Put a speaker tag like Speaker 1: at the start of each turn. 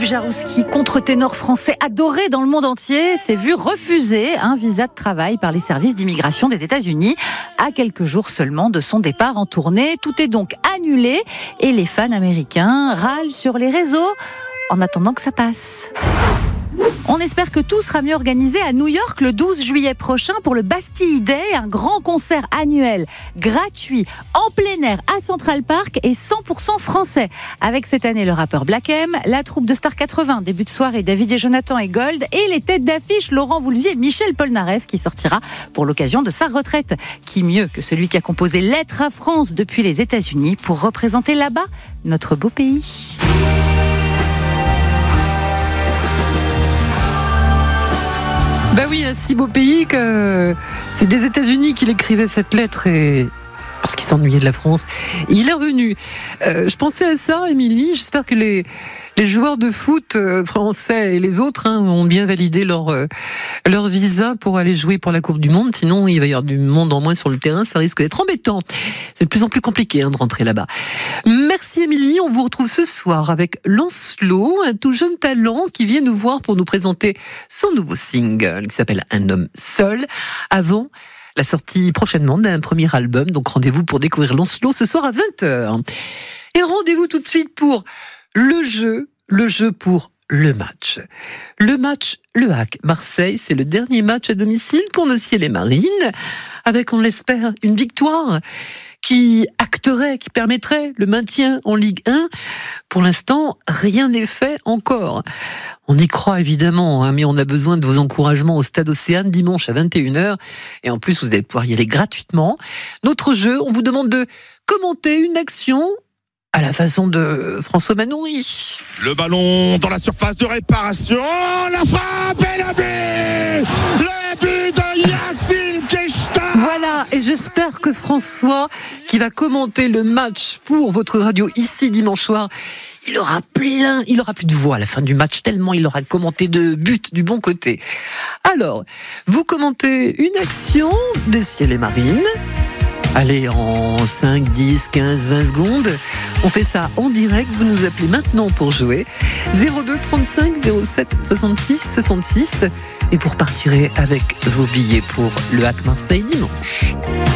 Speaker 1: Philippe Jarouski, contre-ténor français adoré dans le monde entier, s'est vu refuser un visa de travail par les services d'immigration des États-Unis à quelques jours seulement de son départ en tournée. Tout est donc annulé et les fans américains râlent sur les réseaux en attendant que ça passe. On espère que tout sera mieux organisé à New York le 12 juillet prochain pour le Bastille Day, un grand concert annuel gratuit en plein air à Central Park et 100% français. Avec cette année le rappeur Black M, la troupe de Star 80, début de soirée David et Jonathan et Gold et les têtes d'affiche Laurent Voulzy et Michel Polnareff qui sortira pour l'occasion de sa retraite. Qui mieux que celui qui a composé Lettre à France depuis les États-Unis pour représenter là-bas notre beau pays.
Speaker 2: Ben oui, un si beau pays que c'est des États-Unis qu'il écrivait cette lettre et parce qu'il s'ennuyait de la France. Et il est revenu. Je pensais à ça, Émilie. J'espère que les joueurs de foot français et les autres ont bien validé leur visa pour aller jouer pour la Coupe du Monde. Sinon, il va y avoir du monde en moins sur le terrain. Ça risque d'être embêtant. C'est de plus en plus compliqué de rentrer là-bas. Merci, Émilie. On vous retrouve ce soir avec Lancelot, un tout jeune talent qui vient nous voir pour nous présenter son nouveau single qui s'appelle Un homme seul. Avant la sortie prochainement d'un premier album. Donc rendez-vous pour découvrir Lancelot ce soir à 20h. Et rendez-vous tout de suite pour le jeu pour le match. Le match Le Hack Marseille, c'est le dernier match à domicile pour nos Ciel et Marines, avec, on l'espère, une victoire qui acterait, qui permettrait le maintien en Ligue 1. Pour l'instant, rien n'est fait encore. On y croit évidemment, mais on a besoin de vos encouragements au Stade Océane dimanche à 21h. Et en plus, vous allez pouvoir y aller gratuitement. Notre jeu, on vous demande de commenter une action à la façon de François Manoury.
Speaker 3: Le ballon dans la surface de réparation, la frappe et le but! Le but de Yacine Keshta!
Speaker 2: Voilà, et j'espère que François, qui va commenter le match pour votre radio ici dimanche soir, il aura plus de voix à la fin du match, tellement il aura commenté de buts du bon côté. Alors, vous commentez une action de Ciel et Marines. Allez, en 5, 10, 15, 20 secondes. On fait ça en direct. Vous nous appelez maintenant pour jouer. 02 35 07 66 66. Et pour partir avec vos billets pour le Hack Marseille dimanche.